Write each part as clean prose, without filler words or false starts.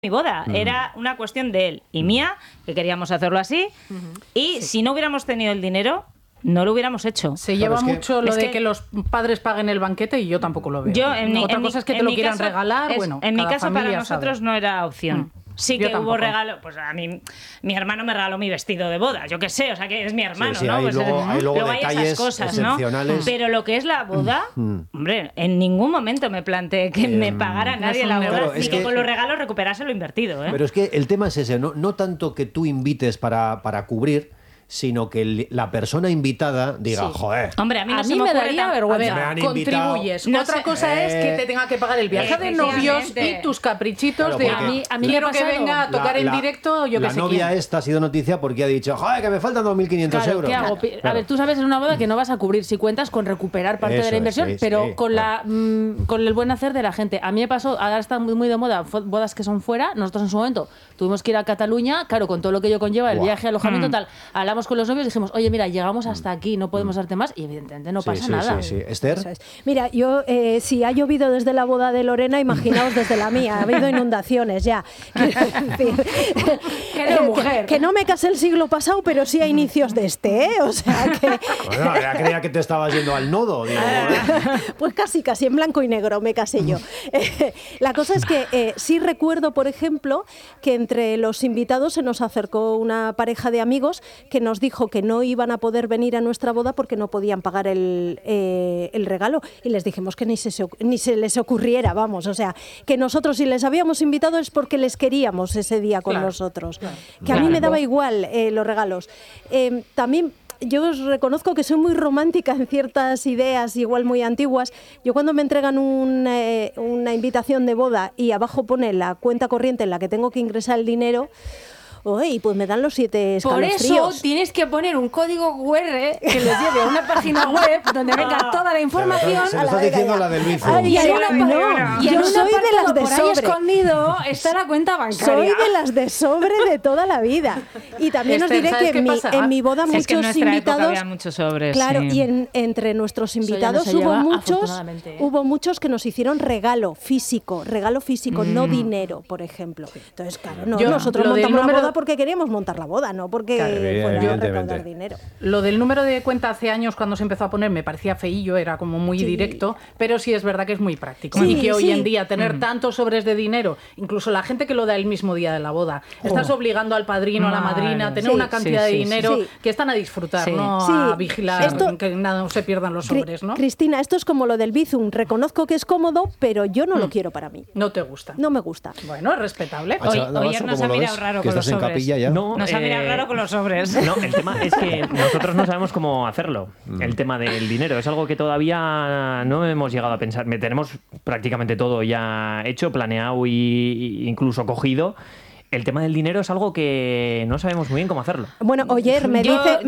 mi boda, era una cuestión de él y mía, que queríamos hacerlo así, y si no hubiéramos tenido el dinero, no lo hubiéramos hecho. Se lleva mucho lo de que los padres paguen el banquete y yo tampoco lo veo. Otra cosa es que te lo quieran regalar, en mi caso para nosotros no era opción. Sí que hubo regalo, pues a mí mi hermano me regaló mi vestido de boda, yo qué sé, o sea que es mi hermano, ¿no? Hay pues luego hay esas cosas, ¿no? Pero lo que es la boda, hombre, en ningún momento me planteé que me pagara nadie la boda, ni que con los regalos recuperase lo invertido, ¿eh? Pero es que el tema es ese, no tanto que tú invites para cubrir, sino que la persona invitada diga, joder. Hombre, a mí me daría vergüenza. Contribuyes. Otra cosa es que te tenga que pagar el viaje de novios y tus caprichitos de a mí quiero que venga a tocar en directo, yo que sé. La novia esta ha sido noticia porque ha dicho, joder, que me faltan 2.500 euros. ¿Qué hago? A ver, tú sabes en una boda que no vas a cubrir si cuentas con recuperar parte de la inversión, pero con el buen hacer de la gente. A mí me pasó, ahora están muy de moda bodas que son fuera. Nosotros en su momento tuvimos que ir a Cataluña, claro, con todo lo que ello conlleva, el viaje, alojamiento, tal. Hablamos con los novios y dijimos, oye, mira, llegamos hasta aquí, no podemos darte más, y evidentemente no pasa nada. Sí. ¿Esther? Mira, yo, si ha llovido desde la boda de Lorena, imaginaos desde la mía, ha habido inundaciones ya. Que no me casé el siglo pasado, pero sí a inicios de este, ¿eh? O sea que... Bueno, ya creía que te estabas yendo al nodo. Digo, pues casi, en blanco y negro me casé yo. La cosa es que sí recuerdo, por ejemplo, que entre los invitados se nos acercó una pareja de amigos que nos dijo que no iban a poder venir a nuestra boda porque no podían pagar el regalo, y les dijimos que ni se les ocurriera, vamos, o sea, que nosotros si les habíamos invitado es porque les queríamos ese día con nosotros, que a mí me daba igual los regalos. También yo os reconozco que soy muy romántica en ciertas ideas, igual muy antiguas. Yo cuando me entregan una invitación de boda y abajo pone la cuenta corriente en la que tengo que ingresar el dinero, uy, pues me dan los 7 escalofríos. Por eso tienes que poner un código QR que les lleve a una página web donde venga toda la información. Se lo está diciendo la del Bizum. Y en una yo soy de las de por ahí sobre. escondido está la cuenta bancaria. Soy de las de sobre de toda la vida. Y también os diré que en mi boda muchos que en nuestra invitados... época había muchos sobres. Claro, y entre nuestros invitados hubo muchos que nos hicieron regalo físico, no dinero, por ejemplo. Entonces, claro, nosotros montamos la boda porque queríamos montar la boda, no porque fuera a recaudar dinero. Lo del número de cuenta hace años cuando se empezó a poner me parecía feillo, era como muy directo, pero sí es verdad que es muy práctico. Y que hoy en día tener tantos sobres de dinero, incluso la gente que lo da el mismo día de la boda, estás obligando al padrino, a la madrina a tener una cantidad de dinero que están a disfrutar, no a vigilar que nada, no se pierdan los sobres, ¿no? Cristina, esto es como lo del Bizum, reconozco que es cómodo, pero yo no lo quiero para mí. No te gusta. No me gusta. Bueno, es respetable. Hoy nos ha mirado raro con los sobres. Nos ha mirado raro con los sobres. No, el tema es que nosotros no sabemos cómo hacerlo. El tema del dinero es algo que todavía no hemos llegado a pensar. Tenemos prácticamente todo ya hecho, planeado y incluso cogido. El tema del dinero es algo que no sabemos muy bien cómo hacerlo. Bueno, oyer me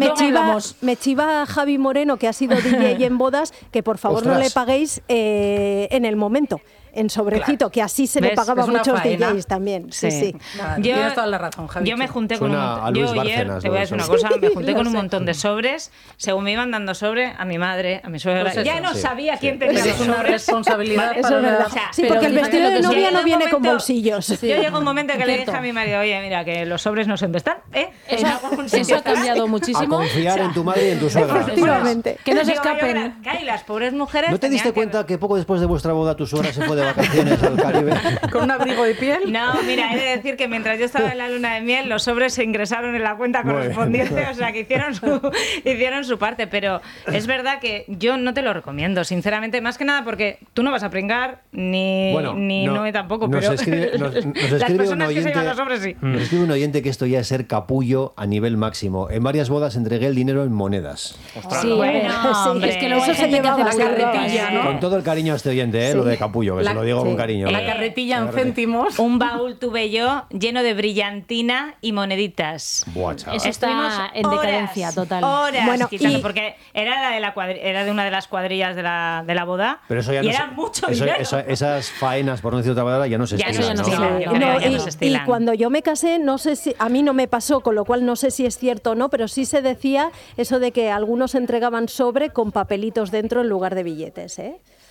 chiva Javi Moreno, que ha sido DJ en bodas, que por favor no le paguéis en el momento. En sobrecito, que así se le pagaba a muchos DJs también. Sí. Tienes toda la razón, Javi. Yo me junté con ayer, te voy a decir una cosa, me junté con un montón de sobres. Según me iban dando sobre, a mi madre, a mi suegra, pues ya no sabía quién tenía los sobres. Es una responsabilidad para verdad. Sí, porque el vestido de novia no viene con bolsillos. Yo llegó un momento que le dije a mi marido, oye, mira, que los sobres no sé dónde están, Eso ha cambiado muchísimo. A confiar en tu madre y en tu suegra. Efectivamente. Que no se escapen. Y las pobres mujeres... ¿No te diste cuenta que poco después de vuestra boda tu suegra se fue de vacaciones al Caribe? ¿Con un abrigo de piel? No, mira, he de decir que mientras yo estaba en la luna de miel, los sobres se ingresaron en la cuenta correspondiente, o sea, que hicieron su parte, pero es verdad que yo no te lo recomiendo, sinceramente, más que nada porque tú no vas a pringar, ni no tampoco, pero nos escribe las personas que se llevan los sobres sí. Nos escribe un oyente que esto ya es ser capullo a nivel máximo. En varias bodas entregué el dinero en monedas. Ostras, sí, hombre, es que luego se lleva la carretilla, ¿no? Con todo el cariño a este oyente, lo de capullo, que se lo digo con cariño. La carretilla en céntimos. Un baúl tuve yo lleno de brillantina y moneditas. Buah, chaval. Eso está en decadencia total. Horas quitando, porque era de una de las cuadrillas de la boda. Pero eso ya y era mucho dinero. Esas faenas, por no decir otra palabra, ya no se estilan. Y cuando yo me casé, no sé si a mí no me pasó, con lo cual no sé si es cierto o no, pero sí se decía eso de que algunos entregaban sobre con papelitos dentro en lugar de billetes, ¿eh?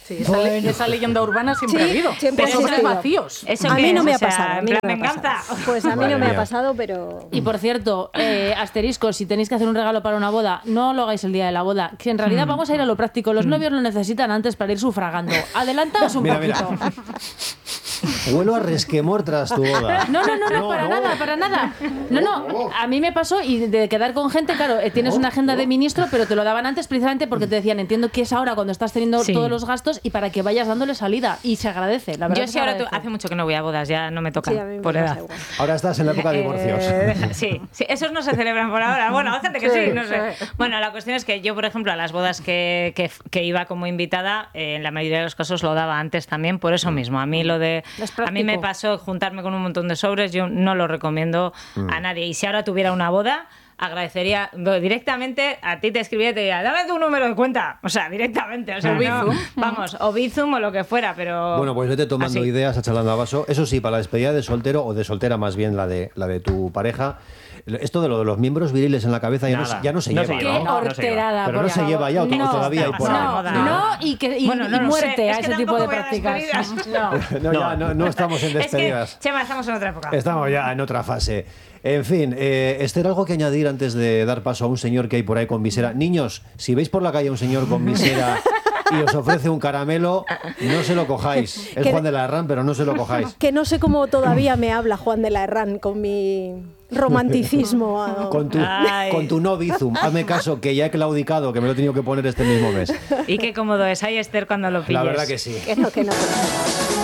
Sí, esa leyenda urbana siempre ha habido. Siempre Pero sobres vacíos. ¿Eso a qué mí es? no me O ha sea, pasado. A mí en no plan me ha venganza. pasado. Pues a mí Madre no me mía. ha pasado, pero... Y por cierto, asterisco, si tenéis que hacer un regalo para una boda, no lo hagáis el día de la boda, que en realidad vamos a ir a lo práctico. Los novios lo necesitan antes para ir sufragando. Adelantaos un Mira, poquito. mira. Huelo a resquemor tras tu boda. No, para nada. No, a mí me pasó y de quedar con gente, claro, tienes una agenda de ministro, pero te lo daban antes precisamente porque te decían, entiendo que es ahora cuando estás teniendo todos los gastos y para que vayas dándole salida. Y se agradece, la verdad. Yo que sí ahora agradece. hace mucho que no voy a bodas, ya no me tocan Sí, a mí me por pasa edad. igual. Ahora estás en la época de divorcios. Sí, esos no se celebran por ahora. Bueno, hay gente que sí, no sé. sí. Bueno, la cuestión es que yo, por ejemplo, a las bodas que iba como invitada, en la mayoría de los casos lo daba antes también, por eso mismo. A mí lo de... Es A mí me práctico. pasó juntarme con un montón de sobres, yo no lo recomiendo a nadie. Y si ahora tuviera una boda, agradecería directamente, a ti te escribiría y te diría, dame tu número de cuenta. O sea, directamente. O sea, O Bizum. no, vamos, o Bizum o lo que fuera, pero... Bueno, pues vete tomando así. ideas a charlando a vaso. Eso sí, para la despedida de soltero o de soltera más bien la de tu pareja, esto de lo de los miembros viriles en la cabeza ya Nada. no se No lleva, se Qué lleva. ¿no? No se lleva. horterada, Pero por no se favor. lleva ya, o No, todavía hay por ahí. moda. No, y Bueno, no lo muerte sé, a es que ese tipo de tampoco voy a prácticas. despedidas. No. No estamos en Es que, despedidas. Chema, estamos en otra época. Estamos ya en otra fase. En fin, Esther, ¿algo que añadir antes de dar paso a un señor que hay por ahí con visera? Niños, si veis por la calle a un señor con visera y os ofrece un caramelo, no se lo cojáis. Es Que- Juan de la Herrán, pero no se lo cojáis. Que no sé cómo todavía me habla Juan de la Herrán con mi romanticismo. Ay. Con tu no bizum. Hazme caso, que ya he claudicado, que me lo he tenido que poner este mismo mes. Y qué cómodo es ahí, Esther, cuando lo pilles. La verdad que sí. Que no.